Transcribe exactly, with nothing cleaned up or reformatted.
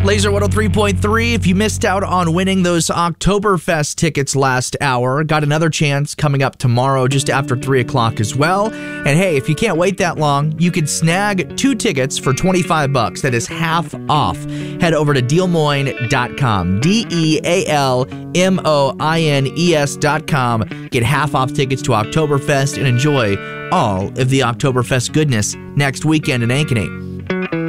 Laser one oh three point three. If you missed out on winning those Oktoberfest tickets last hour, got another chance coming up tomorrow just after three o'clock as well. And hey, if you can't wait that long, you can snag two tickets for twenty-five bucks. That is half off. Head over to deal moines dot com. D E A L M O I N E S dot com. Get half off tickets to Oktoberfest and enjoy all of the Oktoberfest goodness next weekend in Ankeny.